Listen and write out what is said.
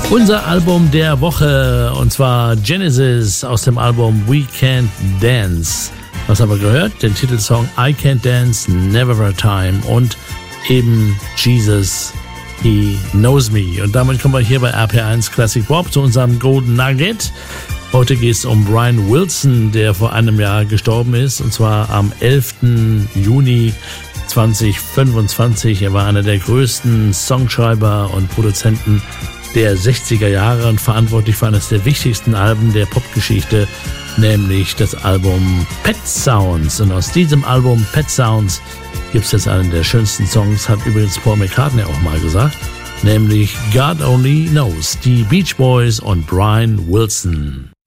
Unser Album der Woche, und zwar Genesis aus dem Album We Can't Dance. Was haben wir gehört? Den Titelsong I Can't Dance, Never a Time und eben Jesus, He Knows Me. Und damit kommen wir hier bei RPR1 Classic Pop zu unserem Golden Nugget. Heute geht es um Brian Wilson, der vor einem Jahr gestorben ist, und zwar am 11. Juni 2025. Er war einer der größten Songschreiber und Produzenten der 60er Jahre und verantwortlich für eines der wichtigsten Alben der Popgeschichte, nämlich das Album Pet Sounds. Und aus diesem Album Pet Sounds gibt es jetzt einen der schönsten Songs, hat übrigens Paul McCartney auch mal gesagt, nämlich God Only Knows, die Beach Boys und Brian Wilson.